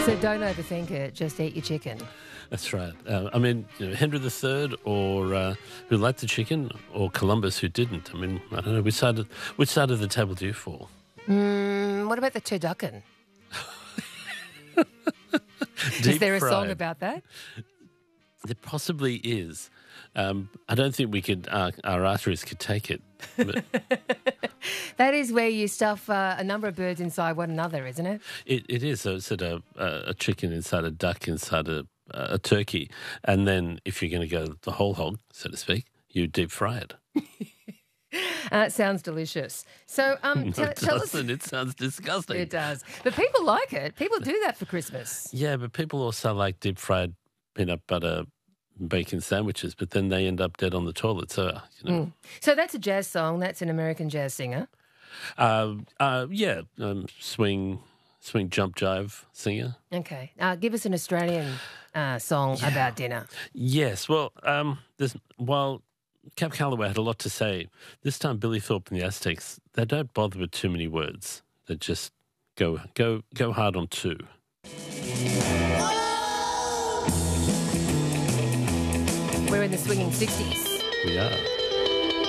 So don't overthink it, just eat your chicken. That's right. Henry III or who liked the chicken, or Columbus who didn't. I mean, I don't know. Which side of the table do you fall? What about the turducken? Is there a song about that? There possibly is. I don't think we could. Our arteries could take it. But That is where you stuff a number of birds inside one another, isn't it? it is. So it's a chicken inside a duck inside a turkey, and then if you're going to go the whole hog, so to speak, you deep fry it. It sounds delicious. So tell us. It sounds disgusting. It does. But people like it. People do that for Christmas. Yeah, but people also like deep fried peanut butter bacon sandwiches, but then they end up dead on the toilet. So, So that's a jazz song. That's an American jazz singer. Swing, jump, jive singer. Okay. Give us an Australian song about dinner. Yes, well, while Cab Calloway had a lot to say, this time Billy Thorpe and the Aztecs, they don't bother with too many words. They just go hard on two. We're in the swinging 60s. We are.